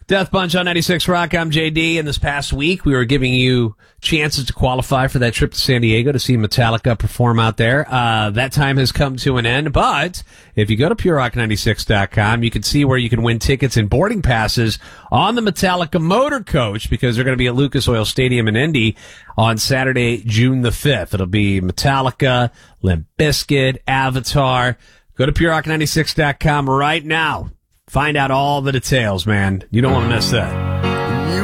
Death Punch on 96 Rock. I'm JD. And this past week, we were giving you chances to qualify for that trip to San Diego to see Metallica perform out there. That time has come to an end. But if you go to purerock96.com, you can see where you can win tickets and boarding passes on the Metallica Motor Coach, because they're going to be at Lucas Oil Stadium in Indy on Saturday, June the 5th. It'll be Metallica, Limp Bizkit, Avatar. Go to purerock96.com right now. Find out all the details, man. You don't want to miss that.